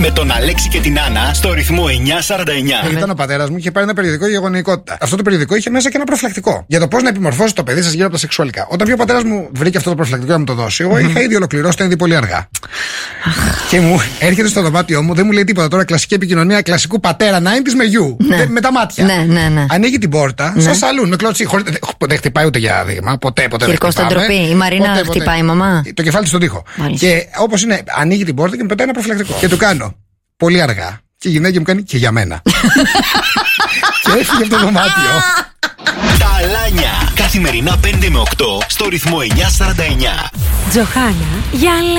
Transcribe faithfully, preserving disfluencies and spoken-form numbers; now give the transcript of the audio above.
Με τον Αλέξη και την Άννα στο ρυθμό εννιά σαράντα εννιά. Ήταν ο πατέρας μου, είχε πάρει ένα περιοδικό για γονεϊκότητα. Αυτό το περιοδικό είχε μέσα και ένα προφυλακτικό. Για το πώς να επιμορφώσει το παιδί σας γύρω από τα σεξουαλικά. Όταν πιο ο πατέρας μου βρήκε αυτό το προφυλακτικό να μου το δώσει, εγώ είχα ήδη ολοκληρώσει το ήδη πολύ αργά. Και μου έρχεται στο δωμάτιό μου, δεν μου λέει τίποτα τώρα. Κλασική επικοινωνία κλασικού πατέρα ενενήντα με γιου. Ναι. Με τα μάτια. Ναι, ναι, ναι. Ανοίγει την πόρτα, Ναι. σαν σαλούν, με κλωτσί. Χωρίς, δεν χτυπάει ούτε για δείγμα. Ποτέ, ποτέ δεν Κυρκό στην χτυπάμε. τροπή. Η Μαρίνα Ποτέ, χτυπάει ποτέ. η μαμά. Το κεφάλι στον τοίχο. Μάλιστα. Και όπως είναι, ανοίγει την πόρτα και με πετάει ένα προφυλακτικό. Και του κάνω πολύ αργά. Και η γυναίκα μου κάνει και για μένα. Και έφυγε από το δωμάτιο. Τα Αλάνια. Καθημερινά πέντε με οκτώ στο ρυθμό εννιά σαράντα εννιά. Τζοχάνα για